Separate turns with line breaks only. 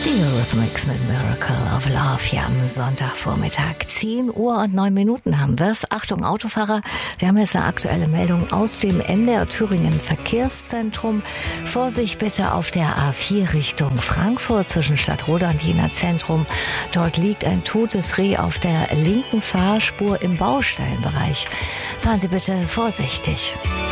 Die Eurythmics mit Miracle of Love hier am Sonntagvormittag. 10 Uhr und 9 Minuten haben wir es. Achtung Autofahrer, wir haben jetzt eine aktuelle Meldung aus dem NDR Thüringen Verkehrszentrum. Vorsicht bitte auf der A4 Richtung Frankfurt zwischen Stadtroda und Jena Zentrum. Dort liegt ein totes Reh auf der linken Fahrspur im Baustellenbereich. Fahren Sie bitte vorsichtig.